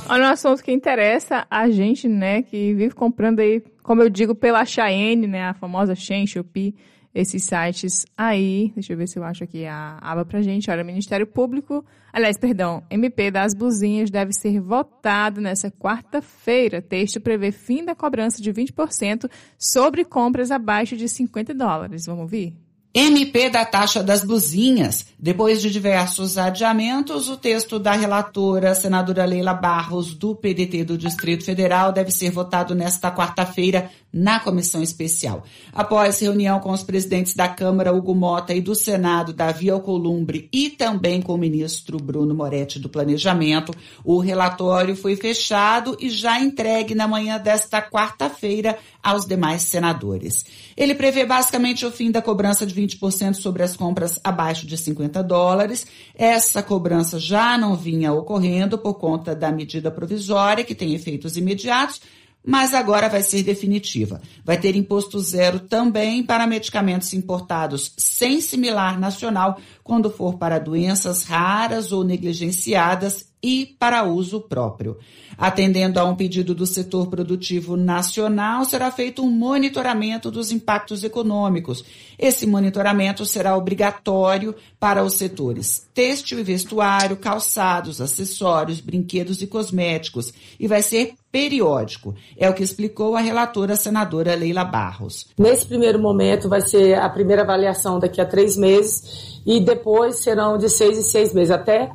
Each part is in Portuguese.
Olha, um assunto que interessa a gente, né, que vive comprando aí, como eu digo, pela Shein, né, a famosa Shein, Shopee, esses sites aí. Deixa eu ver se eu acho aqui a aba pra gente. Olha, Ministério Público, MP das blusinhas deve ser votado nessa quarta-feira. Texto prevê fim da cobrança de 20% sobre compras abaixo de $50. Vamos ouvir? MP da taxa das blusinhas. Depois de diversos adiamentos, o texto da relatora, senadora Leila Barros, do PDT do Distrito Federal, deve ser votado nesta quarta-feira na comissão especial. Após reunião com os presidentes da Câmara, Hugo Mota, e do Senado, Davi Alcolumbre, e também com o ministro Bruno Moretti do Planejamento, o relatório foi fechado e já entregue na manhã desta quarta-feira aos demais senadores. Ele prevê basicamente o fim da cobrança de 20% sobre as compras abaixo de $50. Essa cobrança já não vinha ocorrendo por conta da medida provisória, que tem efeitos imediatos, mas agora vai ser definitiva. Vai ter imposto zero também para medicamentos importados sem similar nacional, quando for para doenças raras ou negligenciadas e para uso próprio. Atendendo a um pedido do setor produtivo nacional, será feito um monitoramento dos impactos econômicos. Esse monitoramento será obrigatório para os setores têxtil e vestuário, calçados, acessórios, brinquedos e cosméticos, e vai ser periódico. É o que explicou a relatora senadora Leila Barros. Nesse primeiro momento vai ser a primeira avaliação daqui a 3 meses e depois serão de 6 em 6 meses, até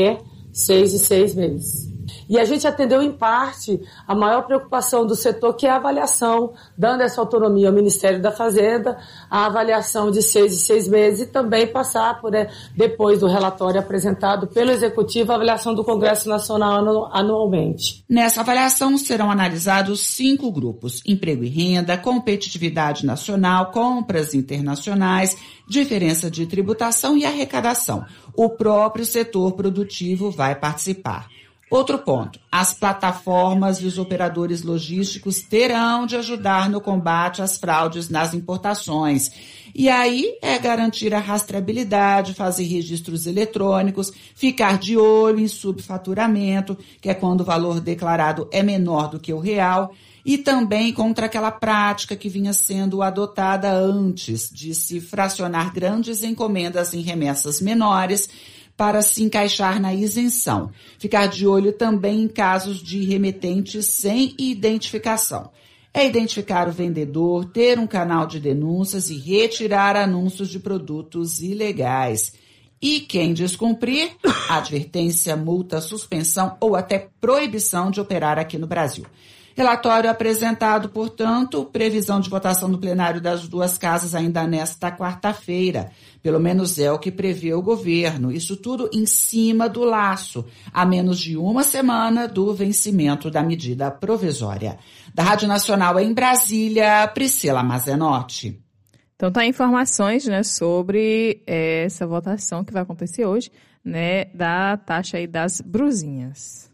6 e 6 meses. E a gente atendeu, em parte, a maior preocupação do setor, que é a avaliação, dando essa autonomia ao Ministério da Fazenda, a avaliação de 6 e 6 meses, e também passar por, depois do relatório apresentado pelo Executivo, a avaliação do Congresso Nacional anualmente. Nessa avaliação serão analisados 5 grupos: emprego e renda, competitividade nacional, compras internacionais, diferença de tributação e arrecadação. O próprio setor produtivo vai participar. Outro ponto: as plataformas e os operadores logísticos terão de ajudar no combate às fraudes nas importações. E aí é garantir a rastreabilidade, fazer registros eletrônicos, ficar de olho em subfaturamento, que é quando o valor declarado é menor do que o real, e também contra aquela prática que vinha sendo adotada antes de se fracionar grandes encomendas em remessas menores, para se encaixar na isenção. Ficar de olho também em casos de remetentes sem identificação. É identificar o vendedor, ter um canal de denúncias e retirar anúncios de produtos ilegais. E quem descumprir, advertência, multa, suspensão ou até proibição de operar aqui no Brasil. Relatório apresentado, portanto, previsão de votação no plenário das 2 casas ainda nesta quarta-feira. Pelo menos é o que prevê o governo. Isso tudo em cima do laço, a menos de 1 semana do vencimento da medida provisória. Da Rádio Nacional em Brasília, Priscila Mazenotti. Então tá informações, né, sobre essa votação que vai acontecer hoje, né, da taxa aí das brusinhas.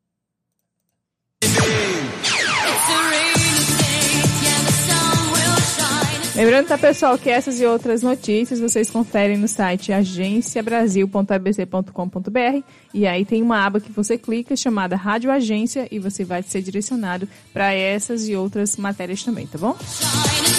Lembrando, tá, pessoal, que essas e outras notícias vocês conferem no site agenciabrasil.abc.com.br, e aí tem uma aba que você clica chamada Rádio Agência e você vai ser direcionado para essas e outras matérias também, tá bom?